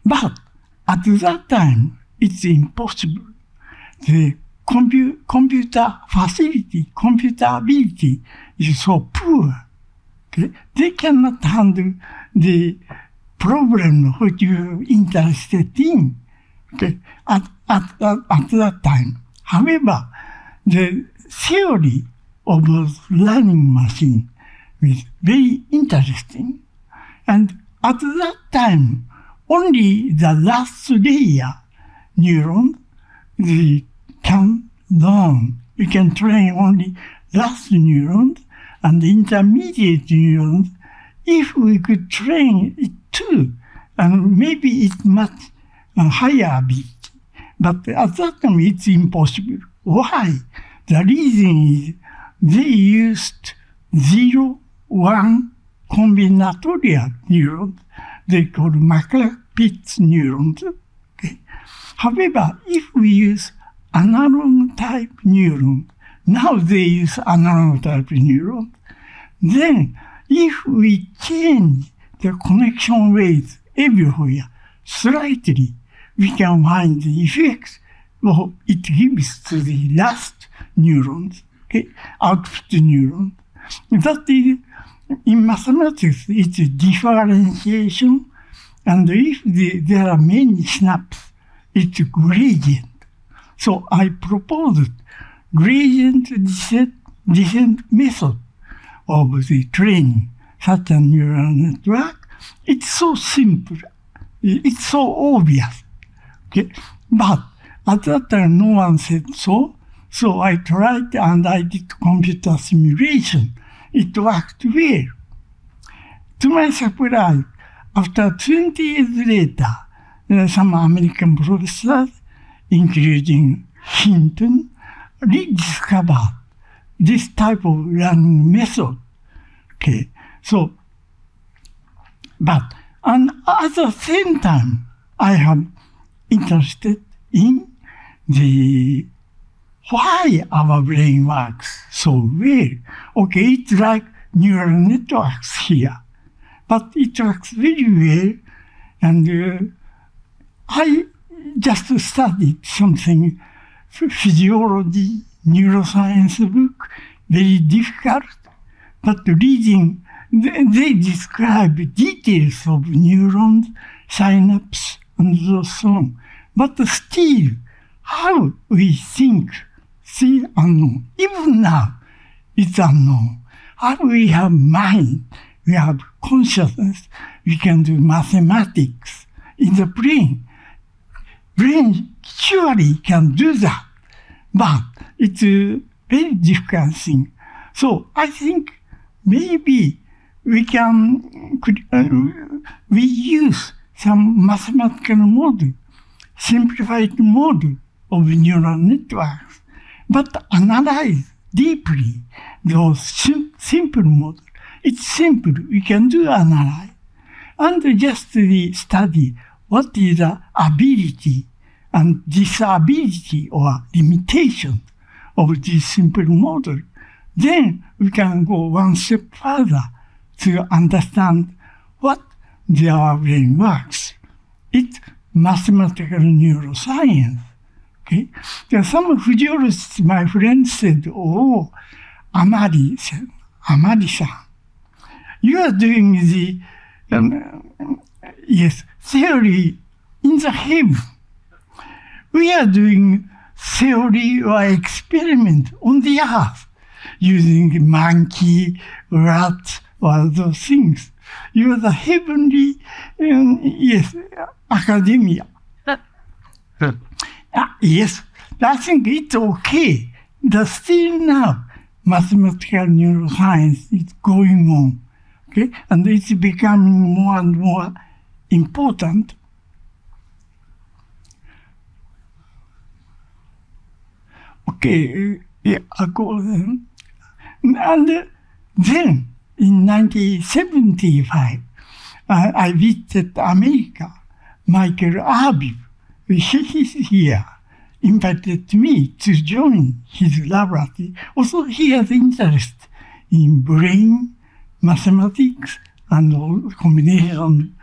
But at that time, it's impossible. The computer facility, computer ability is so poor. Okay? They cannot handle the problem which you're interested in. Okay? At that time. However, the theory of those learning machine is very interesting. And at that time, only the last layer neuron can learn. You can train only last neurons and intermediate neurons. If we could train it too, and maybe it's much higher ability. But at that time, it's impossible. Why? The reason is they used 0-1 combinatorial neurons. They called McLeod-Pitts neurons. Okay? However, if we use analog type neurons, now they use analog type neurons, then if we change the connection rates everywhere slightly, we can find the effects it gives to the last neurons, okay, output neurons. That is, in mathematics, it's a differentiation, and if there are many snaps, it's a gradient. So I proposed gradient descent method of the training such a neural network. It's so simple. It's so obvious. Okay? But at that time, no one said so. So I tried and I did computer simulation. It worked well. To my surprise, after 20 years later, some American professors, including Hinton, rediscovered this type of learning method. Okay, so, but and at the same time, I am interested in the why our brain works so well. Okay, it's like neural networks here, but it works very well, and I just studied something, physiology, neuroscience book, very difficult, but reading, they describe details of neurons, synapse, and so on. But still, how we think, still unknown. Even now, it's unknown. How we have mind, we have consciousness, we can do mathematics in the brain. Brain surely can do that, but it's a very difficult thing. So I think maybe we use some mathematical model, simplified model of neural networks, but analyze deeply those simple models. It's simple, we can do analyze, and just study what is the ability and disability or limitation of this simple model. Then we can go one step further to understand what our brain works. It's mathematical neuroscience. Okay? There are some physiologists, my friends said, oh, Amari-san, you are doing the theory in the heaven. We are doing theory or experiment on the earth using monkey, rat, or those things. You are the heavenly, academia. Yes, I think it's okay. Still now, mathematical neuroscience is going on, okay, and it's becoming more and more important. Okay, I go then. And then, in 1975, I visited America. Michael Arbiv, he's here, invited me to join his laboratory. Also, he has interest in brain, mathematics, and all combination